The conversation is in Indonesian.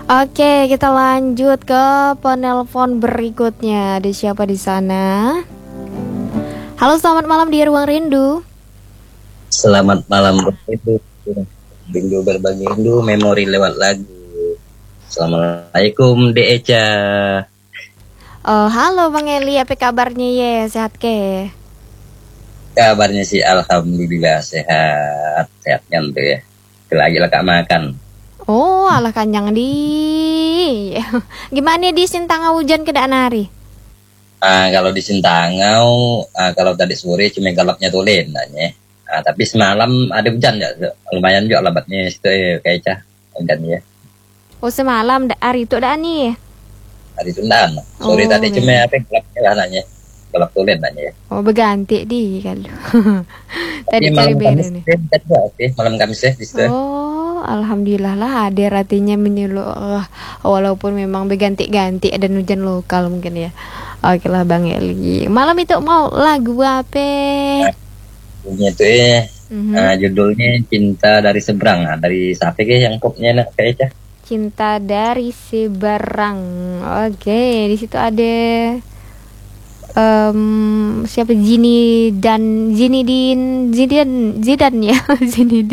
Oke, kita lanjut ke penelpon berikutnya. Ada siapa di sana? Halo, selamat malam di Ruang Rindu. Selamat malam itu rindu berbagi rindu memori lewat lagu. Assalamualaikum Deca. Halo Bang Eli, apa kabarnya ya? Sehat ke? Kabarnya sih alhamdulillah sehat sehat tuh ya. Lagi lah kak makan. Oh, alah kanjang di. Gimana di Sintanga hujan ke nari? Kalau di Sintangau, kalau tadi sore cuma galapnya tulen nanya. Tapi semalam ada hujan ya, lumayan juga lebatnya situ kayak cah hujan ya. Oh, semalam hari itu dah nih. Hari Sundan. Sore Oh, tadi cuma apa galapnya lah nanya. Galap tulen nanya ya. oh berganti di kalau. Tapi Tadi cari malam beda Kamis nih. juga oke, malam Kamis ya di situ. Oh, alhamdulillah lah ada artinya menyeluruh. Walaupun memang berganti-ganti ada hujan lokal mungkin ya. Oke lah Bang Eli. Malam itu mau lagu apa? Lagunya itu Mhm. judulnya Cinta dari Seberang. Dari siapa yang popnya enak kayaknya. Cinta dari Seberang. Oke, di situ ada siapa Zini dan Zinidin Zidan Zidan ya. Zinidin